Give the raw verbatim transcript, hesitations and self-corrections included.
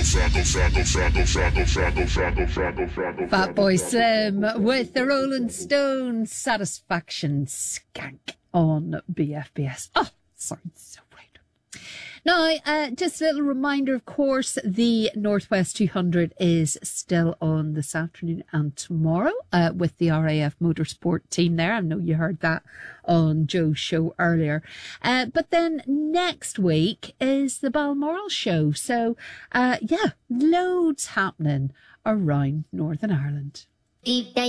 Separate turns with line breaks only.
Fatboy Slim with the Rolling Stones Satisfaction Skank on B F B S. Oh, sorry, so right. Now, uh, just a little reminder, of course, the Northwest two hundred is still on this afternoon and tomorrow uh, with the R A F Motorsport team there. I know you heard that on Joe's show earlier. Uh, but then next week is the Balmoral show. So, uh, yeah, loads happening around Northern Ireland.